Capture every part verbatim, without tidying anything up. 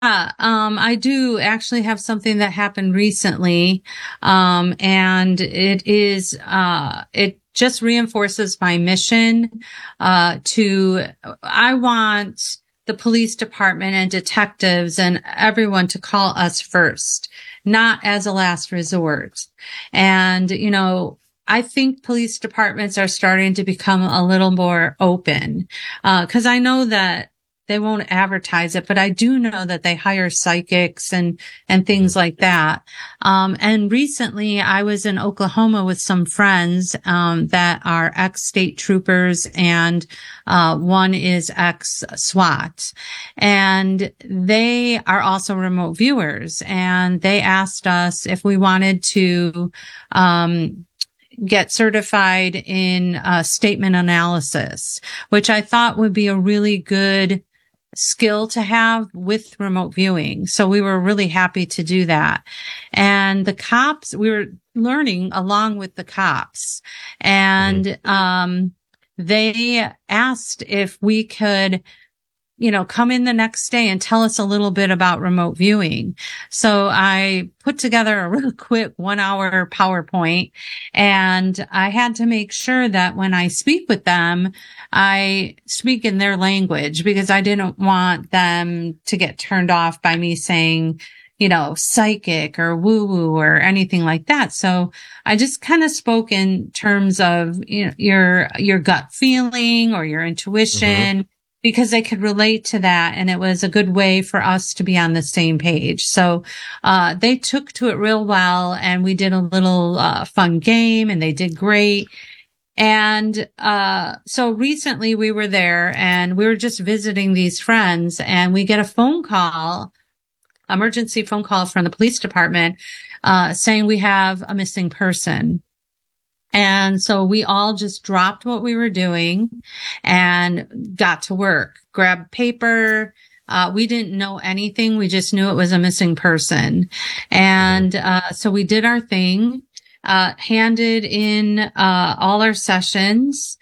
um, I do actually have something that happened recently. Um, and it is, uh, it just reinforces my mission, uh, to, I want the police department and detectives and everyone to call us first, not as a last resort. And, you know, I think police departments are starting to become a little more open, uh, cause I know that they won't advertise it, but I do know that they hire psychics and, and things like that. Um, and recently I was in Oklahoma with some friends, um, that are ex-state troopers and, uh, one is ex-SWAT, and they are also remote viewers, and they asked us if we wanted to, um, get certified in uh, statement analysis, which I thought would be a really good skill to have with remote viewing. So we were really happy to do that. And the cops, we were learning along with the cops, and um, they asked if we could, you know, come in the next day and tell us a little bit about remote viewing. So I put together a really quick one hour PowerPoint, and I had to make sure that when I speak with them, I speak in their language, because I didn't want them to get turned off by me saying, you know, psychic or woo woo or anything like that. So I just kind of spoke in terms of, you know, your, your gut feeling or your intuition. Mm-hmm. Because they could relate to that, and it was a good way for us to be on the same page. So, uh, they took to it real well, and we did a little, uh, fun game, and they did great. And, uh, so recently we were there, and we were just visiting these friends, and we get a phone call, emergency phone call from the police department, uh, saying we have a missing person. And so we all just dropped what we were doing and got to work, grabbed paper. Uh, we didn't know anything. We just knew it was a missing person. And, uh, so we did our thing, uh, handed in, uh, all our sessions,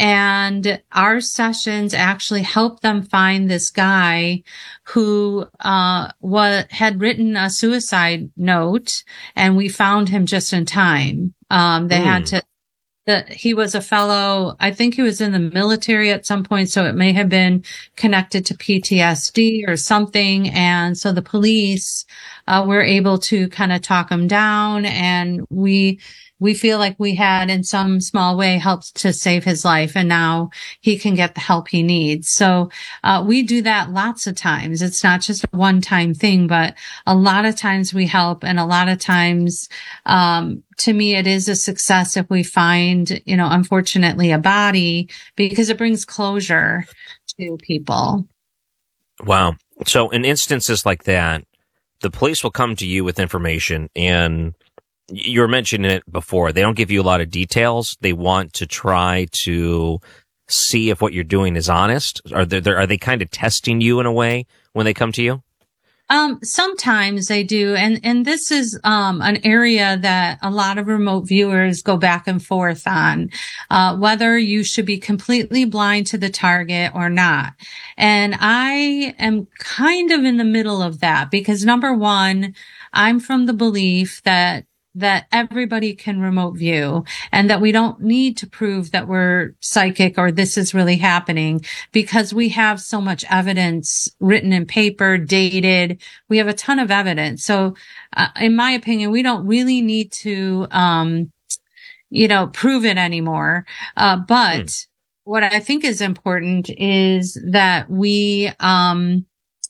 and our sessions actually helped them find this guy who, uh, was, had written a suicide note, and we found him just in time. Um, they mm. had to, that he was a fellow, I think he was in the military at some point, so it may have been connected to P T S D or something. And so the police, uh, were able to kind of talk him down, and we, we feel like we had in some small way helped to save his life, and now he can get the help he needs. So, uh, we do that lots of times. It's not just a one-time thing, but a lot of times we help, and a lot of times, um, to me, it is a success if we find, you know, unfortunately a body, because it brings closure to people. Wow. So in instances like that, the police will come to you with information, and you were mentioning it before. They don't give you a lot of details. They want to try to see if what you're doing is honest. Are they, are they kind of testing you in a way when they come to you? Um, sometimes they do. And, and this is, um, an area that a lot of remote viewers go back and forth on, uh, whether you should be completely blind to the target or not. And I am kind of in the middle of that, because number one, I'm from the belief that that everybody can remote view, and that we don't need to prove that we're psychic or this is really happening, because we have so much evidence written in paper, dated. We have a ton of evidence. So, uh, in my opinion, we don't really need to, um, you know, prove it anymore. Uh, but mm. what I think is important is that we, um,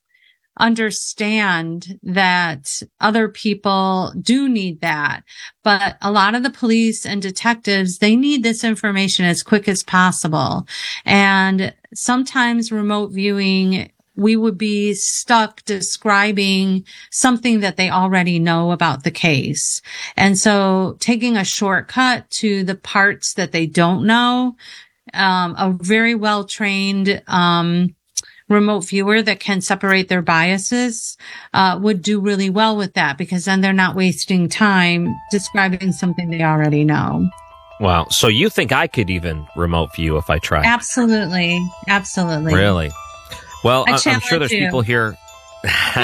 understand that other people do need that. But a lot of the police and detectives, they need this information as quick as possible. And sometimes remote viewing, we would be stuck describing something that they already know about the case. And so taking a shortcut to the parts that they don't know, um, a very well trained, um, remote viewer that can separate their biases, uh, would do really well with that, because then they're not wasting time describing something they already know. Wow. So you think I could even remote view if I tried? Absolutely. Absolutely. Really? Well, I I'm sure there's you. people here